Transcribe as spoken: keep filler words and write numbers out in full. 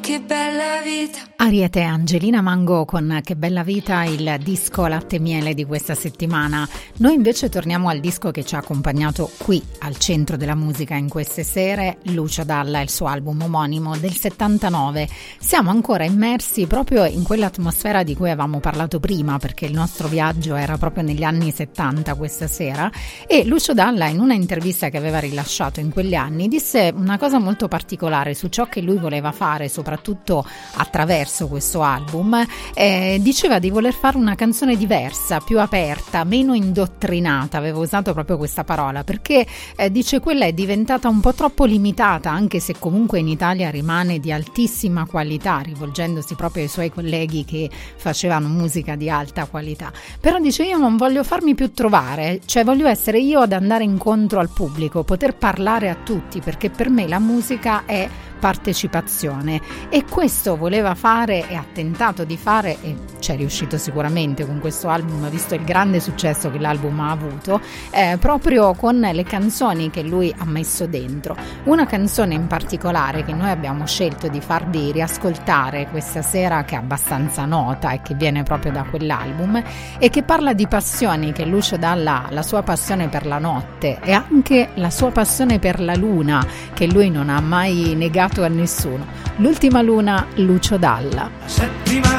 che bella vita. Ariete Angelina Mango con Che bella vita, il disco latte e miele di questa settimana. Noi invece torniamo al disco che ci ha accompagnato qui al centro della musica in queste sere, Lucio Dalla e il suo album omonimo del settantanove. Siamo ancora immersi proprio in quell'atmosfera di cui avevamo parlato prima, perché il nostro viaggio era proprio negli anni settanta questa sera, e Lucio Dalla in una intervista che aveva rilasciato in quegli anni disse una cosa molto particolare su ciò che lui voleva fare, soprattutto attraverso questo album. Eh, diceva di voler fare una canzone diversa, più aperta, meno indottrinata, aveva usato proprio questa parola, perché eh, dice quella è diventata un po' troppo limitata, anche se comunque in Italia rimane di altissima qualità, rivolgendosi proprio ai suoi colleghi che facevano musica di alta qualità. Però dice io non voglio farmi più trovare, cioè voglio essere io ad andare incontro al pubblico, poter parlare a tutti, perché per me la musica è partecipazione, e questo voleva fare e ha tentato di fare, e ci è riuscito sicuramente con questo album, visto il grande successo che l'album ha avuto, eh, proprio con le canzoni che lui ha messo dentro. Una canzone in particolare che noi abbiamo scelto di farvi riascoltare questa sera, che è abbastanza nota e che viene proprio da quell'album, e che parla di passioni che Lucio Dalla ha, la sua passione per la notte e anche la sua passione per la luna, che lui non ha mai negato a nessuno. L'ultima luna, Lucio Dalla.